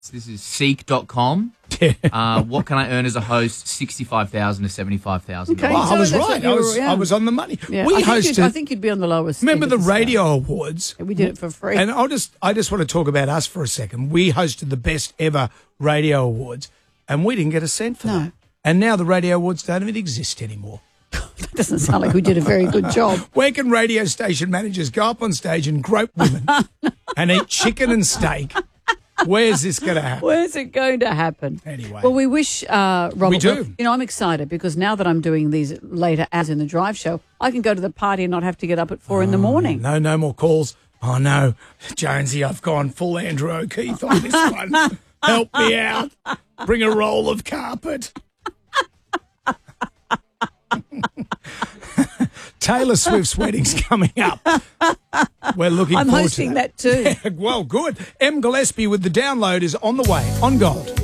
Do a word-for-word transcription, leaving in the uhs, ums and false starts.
This is seek dot com. uh, what can I earn as a host? sixty-five thousand dollars to seventy-five thousand dollars. Okay, Well, so I was that's right. what you I were- was, yeah. I was on the money. Yeah, We I, think you'd, I hosted. think you'd be on the lowest. Remember end the of scale. radio awards? We did it for free. And I'll just, I just want to talk about us for a second. We hosted the best ever radio awards, and we didn't get a cent for No. that. And now the radio awards don't even exist anymore. That doesn't sound like we did a very good job. Where can radio station managers go up on stage and grope women and eat chicken and steak? Where's this going to happen? Where's it going to happen? Anyway. Well, we wish, uh, Robert, We do. well, you know, I'm excited because now that I'm doing these later ads in the drive show, I can go to the party and not have to get up at four in the morning. No, no more calls. Oh, no, Jonesy, I've gone full Andrew O'Keefe on this one. Help me out. Bring a roll of carpet. Taylor Swift's wedding's coming up. We're looking I'm forward hosting to that. that too. Well, good. M. Gillespie with the download is on the way on Gold.